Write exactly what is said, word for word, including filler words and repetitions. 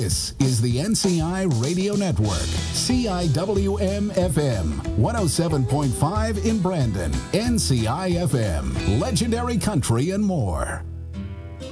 This is the N C I Radio Network, C I W M F M, one oh seven point five in Brandon, N C I F M, Legendary Country and more.